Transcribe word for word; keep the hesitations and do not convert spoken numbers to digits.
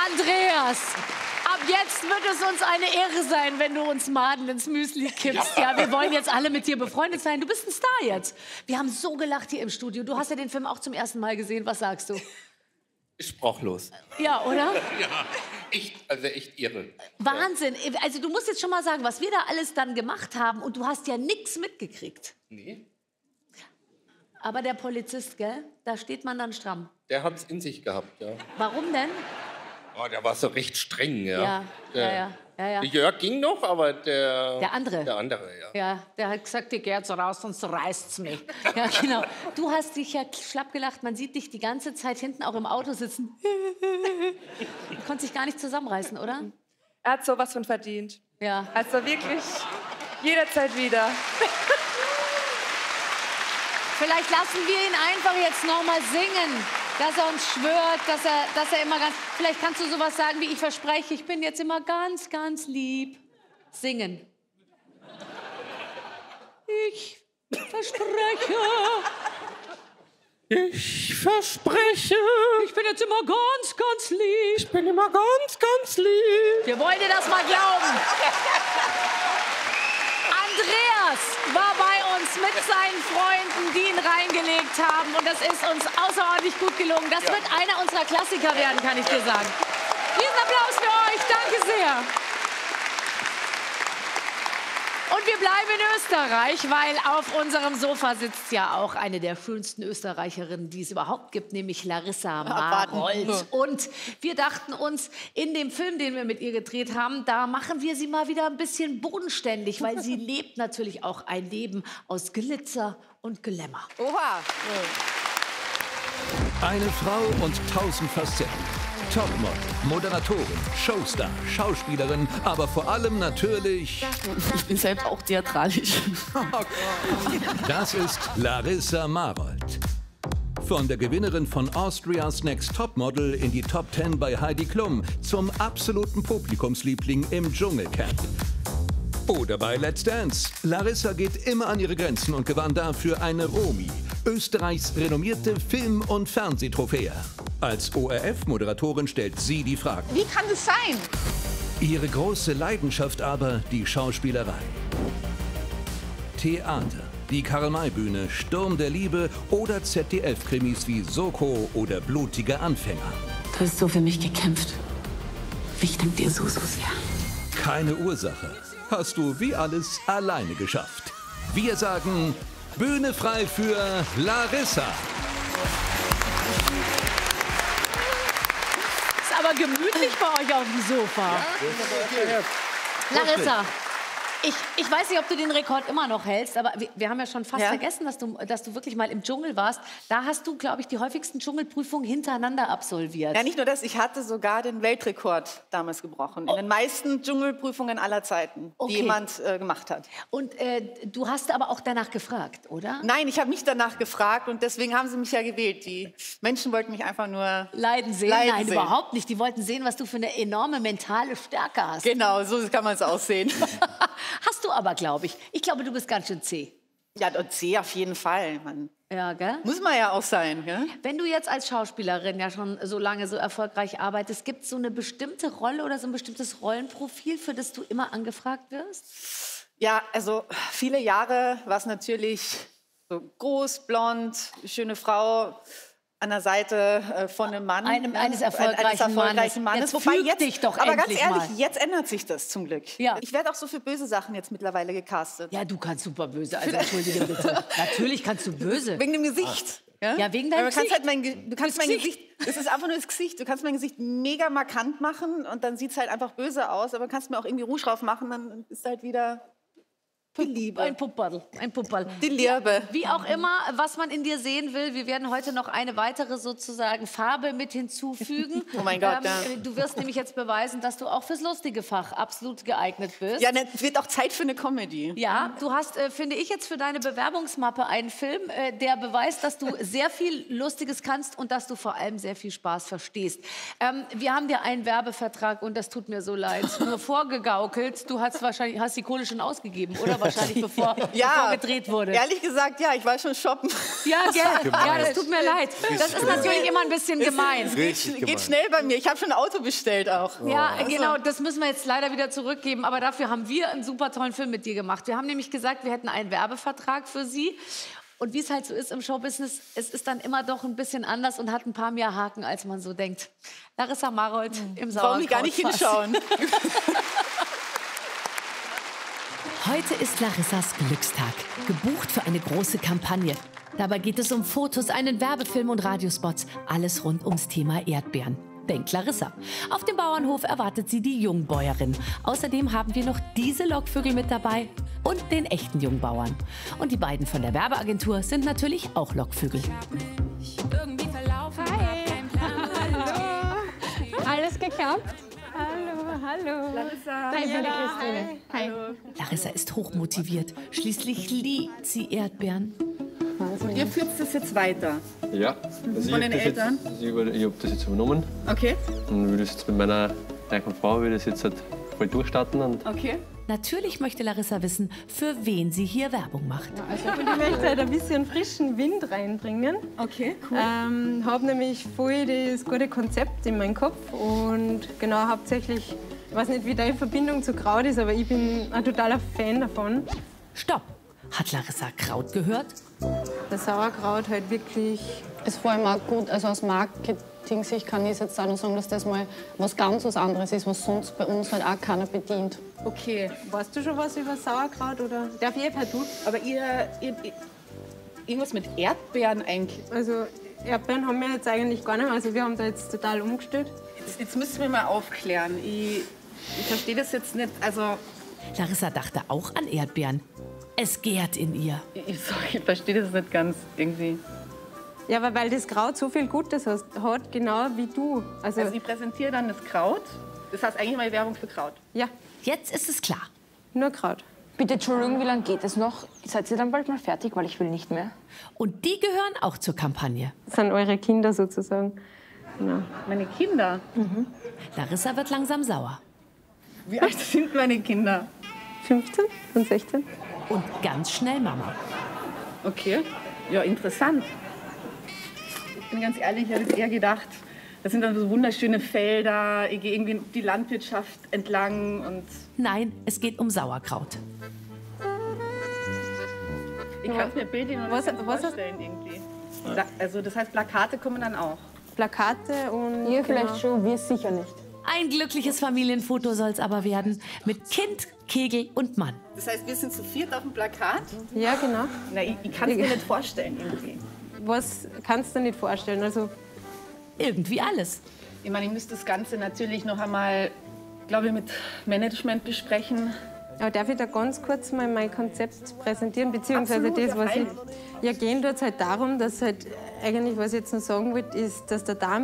Andreas, ab jetzt wird es uns eine Ehre sein, wenn du uns Maden ins Müsli kippst. Ja, wir wollen jetzt alle mit dir befreundet sein. Du bist ein Star jetzt. Wir haben so gelacht hier im Studio. Du hast ja den Film auch zum ersten Mal gesehen. Was sagst du? Sprachlos. Ja, oder? Ja, echt, also echt irre. Wahnsinn. Also du musst jetzt schon mal sagen, was wir da alles dann gemacht haben. Und du hast ja nichts mitgekriegt. Nee. Aber der Polizist, gell? Da steht man dann stramm. Der hat es in sich gehabt, ja. Warum denn? Oh, der war so recht streng, ja. Ja, der, ja, ja, ja, ja. Der Jörg ging noch, aber der... Der andere. Der andere, ja. Ja, der hat gesagt, ihr geht so raus, sonst reißt's mich. Ja, genau. Du hast dich ja schlapp gelacht. Man sieht dich die ganze Zeit hinten auch im Auto sitzen. Du konntest dich gar nicht zusammenreißen, oder? Er hat sowas von verdient. Ja. Also wirklich jederzeit wieder. Vielleicht lassen wir ihn einfach jetzt noch mal singen, dass er uns schwört, dass er, dass er immer ganz... Vielleicht kannst du sowas sagen wie, ich verspreche, ich bin jetzt immer ganz, ganz lieb. Singen. Ich verspreche... Ich verspreche... Ich bin jetzt immer ganz, ganz lieb. Ich bin immer ganz, ganz lieb. Wir wollen dir das mal glauben. Andreas war bei uns mit seinen Freunden, die ihn reingelegt haben. Und das ist uns außerordentlich gut gelungen. Das Ja. wird einer unserer Klassiker werden, kann ich dir sagen. Riesenapplaus für euch. Danke sehr. Und wir bleiben in Österreich, weil auf unserem Sofa sitzt ja auch eine der schönsten Österreicherinnen, die es überhaupt gibt, nämlich Larissa Marold. Und wir dachten uns, in dem Film, den wir mit ihr gedreht haben, da machen wir sie mal wieder ein bisschen bodenständig, weil sie lebt natürlich auch ein Leben aus Glitzer und Glamour. Oha. Eine Frau und tausend Facetten. Topmodel, Moderatorin, Showstar, Schauspielerin, aber vor allem natürlich... Ich bin selbst auch theatralisch. Das ist Larissa Marold. Von der Gewinnerin von Austria's Next Topmodel in die Top Ten bei Heidi Klum zum absoluten Publikumsliebling im Dschungelcamp. Oder bei Let's Dance. Larissa geht immer an ihre Grenzen und gewann dafür eine Romy, Österreichs renommierte Film- und Fernsehtrophäe. Als O R F-Moderatorin stellt sie die Fragen. Wie kann das sein? Ihre große Leidenschaft aber die Schauspielerei. Theater, die Karl-May-Bühne, Sturm der Liebe oder Z D F-Krimis wie Soko oder Blutige Anfänger. Du hast so für mich gekämpft. Ich danke dir so, so sehr. Keine Ursache. Hast du wie alles alleine geschafft. Wir sagen, Bühne frei für Larissa. Ist aber gemütlich bei euch auf dem Sofa. Larissa, ich, ich weiß nicht, ob du den Rekord immer noch hältst, aber wir, wir haben ja schon fast Ja. vergessen, dass du, dass du wirklich mal im Dschungel warst. Da hast du, glaube ich, die häufigsten Dschungelprüfungen hintereinander absolviert. Ja, nicht nur das, ich hatte sogar den Weltrekord damals gebrochen. In den meisten Dschungelprüfungen aller Zeiten, Okay. die jemand äh, gemacht hat. Und äh, du hast aber auch danach gefragt, oder? Nein, ich habe nicht danach gefragt und deswegen haben sie mich ja gewählt. Die Menschen wollten mich einfach nur... Leiden sehen? Leiden Nein, sehen. überhaupt nicht. Die wollten sehen, was du für eine enorme mentale Stärke hast. Genau, so kann man es aussehen. Hast du aber, glaube ich. Ich glaube, du bist ganz schön zäh. Ja, und C auf jeden Fall. Man, Ja, gell? muss man ja auch sein. Ja? Wenn du jetzt als Schauspielerin ja schon so lange so erfolgreich arbeitest, gibt es so eine bestimmte Rolle oder so ein bestimmtes Rollenprofil, für das du immer angefragt wirst? Ja, also viele Jahre war es natürlich so groß, blond, schöne Frau an der Seite äh, von einem Mann. Einem- ja, eines erfolgreichen erfolgreichen Mannes. Mannes. Jetzt Wobei füg dich doch aber ganz endlich ehrlich, mal. jetzt ändert sich das zum Glück. Ja. Ich werde auch so für böse Sachen jetzt mittlerweile gecastet. Ja, du kannst super böse. Also entschuldige bitte. Natürlich kannst du böse. Wegen dem Gesicht. Ja, wegen Weil deinem du kannst Gesicht. halt mein, Ge- du kannst Das mein Gesicht. Gesicht, das ist einfach nur das Gesicht. Du kannst mein Gesicht mega markant machen und dann sieht es halt einfach böse aus. Aber du kannst mir auch irgendwie Rouge drauf machen, dann ist halt wieder die Liebe. Ein Pupperl, ein Pupperl. Die Liebe. Wie auch immer, was man in dir sehen will, wir werden heute noch eine weitere sozusagen Farbe mit hinzufügen. Oh mein Gott, ja. Du wirst nämlich jetzt beweisen, dass du auch fürs lustige Fach absolut geeignet bist. Ja, es wird auch Zeit für eine Comedy. Ja, du hast, äh, finde ich, jetzt für deine Bewerbungsmappe einen Film, äh, der beweist, dass du sehr viel Lustiges kannst und dass du vor allem sehr viel Spaß verstehst. Ähm, wir haben dir einen Werbevertrag und das tut mir so leid. Nur vorgegaukelt. Du hast wahrscheinlich hast die Kohle schon ausgegeben, oder? wahrscheinlich, bevor, ja, bevor gedreht wurde. Ehrlich gesagt, ja, ich war schon shoppen. Ja, gell? Ja, das tut mir leid. Das ist natürlich immer ein bisschen gemein. Geht, geht schnell bei mir. Ich habe schon ein Auto bestellt auch. Ja, genau. Das müssen wir jetzt leider wieder zurückgeben. Aber dafür haben wir einen super tollen Film mit dir gemacht. Wir haben nämlich gesagt, wir hätten einen Werbevertrag für Sie. Und wie es halt so ist im Showbusiness, es ist dann immer doch ein bisschen anders und hat ein paar mehr Haken, als man so denkt. Larissa Marold im Sauerkrautfass. Warum die gar nicht hinschauen? Heute ist Larissas Glückstag, gebucht für eine große Kampagne. Dabei geht es um Fotos, einen Werbefilm und Radiospots. Alles rund ums Thema Erdbeeren. Denkt Larissa. Auf dem Bauernhof erwartet sie die Jungbäuerin. Außerdem haben wir noch diese Lockvögel mit dabei und den echten Jungbauern. Und die beiden von der Werbeagentur sind natürlich auch Lockvögel. Hi. Hallo. Alles geklappt? Hallo, hallo. Larissa. Hi, ich bin die Christine. Hi. Larissa ist hochmotiviert. Schließlich liebt sie Erdbeeren. Und ihr führt das jetzt weiter? Ja. Also Von ich den hab das Eltern? Jetzt, also ich über- ich habe das jetzt übernommen Okay. und will das jetzt mit meiner eigenen Frau will das jetzt halt voll durchstarten. Und Okay. Natürlich möchte Larissa wissen, für wen sie hier Werbung macht. Und ich möchte halt ein bisschen frischen Wind reinbringen. Okay, cool. Ähm, habe nämlich voll das gute Konzept in meinem Kopf und genau hauptsächlich, ich weiß nicht, wie deine Verbindung zu Kraut ist, aber ich bin ein totaler Fan davon. Stopp! Hat Larissa Kraut gehört? Das Sauerkraut halt wirklich. Ist vor allem auch gut, also aus Marketing-Sicht kann ich jetzt auch noch sagen, dass das mal was ganz was anderes ist, was sonst bei uns halt auch keiner bedient. Okay, weißt du schon was über Sauerkraut oder darf ich eh per Du? Aber ihr, ihr, ihr irgendwas mit Erdbeeren eigentlich? Also Erdbeeren haben wir jetzt eigentlich gar nicht mehr, also wir haben da jetzt total umgestellt. Jetzt, jetzt müssen wir mal aufklären. Ich, ich verstehe das jetzt nicht. Also Larissa dachte auch an Erdbeeren. Es gärt in ihr. ich, sorry, ich verstehe das nicht ganz irgendwie. Ja, aber weil das Kraut so viel Gutes hat, hat genau wie du. Also, Also ich präsentiere dann das Kraut. Das heißt eigentlich mal Werbung für Kraut. ja, Jetzt ist es klar. nur Kraut. Bitte, Entschuldigung, wie lange geht es noch? Seid ihr dann bald mal fertig, weil ich will nicht mehr? Und die gehören auch zur Kampagne. Das sind eure Kinder sozusagen. Genau. Meine Kinder? Larissa wird langsam sauer. Wie alt sind meine Kinder? fünfzehn und sechzehn. Und ganz schnell Mama. Okay. Ja, interessant. Ich bin ganz ehrlich, ich habe jetzt eher gedacht, das sind dann so wunderschöne Felder, ich gehe irgendwie die Landwirtschaft entlang und Nein, es geht um Sauerkraut. ich kann es mir bildlich noch Was- nicht ganz was- vorstellen irgendwie. Da, also das heißt, Plakate kommen dann auch. Plakate und. Ihr vielleicht genau. schon, wir sicher nicht. Ein glückliches Familienfoto soll es aber werden. Mit Kind, Kegel und Mann. Das heißt, wir sind zu viert auf dem Plakat? Ja, genau. Na, ich, ich kann es mir nicht vorstellen irgendwie. Was kannst du dir nicht vorstellen? Also, Irgendwie alles. Ich meine, ich müsste das Ganze natürlich noch einmal, glaube ich, mit Management besprechen. aber darf ich da ganz kurz mal mein Konzept präsentieren? Beziehungsweise Absolut, das, ja, was ich. freilich. Ja, gehen tut es halt darum, dass halt eigentlich, was ich jetzt noch sagen wollte, ist, dass der Darm